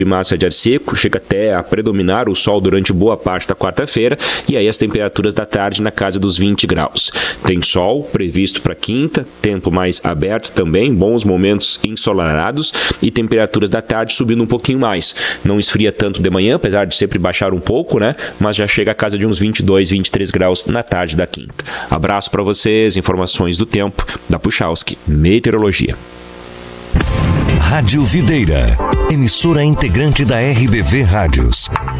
massa de ar seco, chega até a predominar o sol durante boa parte da quarta-feira, e aí as temperaturas da tarde na casa dos 20 graus. Tem sol previsto para quinta, tempo mais aberto também, bons momentos ensolarados e temperaturas da tarde subindo um pouquinho mais. Não esfria tanto de manhã, apesar de sempre baixar um pouco, né? Mas já chega a casa de uns 22, 23 graus na tarde da quinta. Abraço para vocês, informações do tempo da Puchalski Meteorologia. Rádio Videira, emissora integrante da RBV Rádios.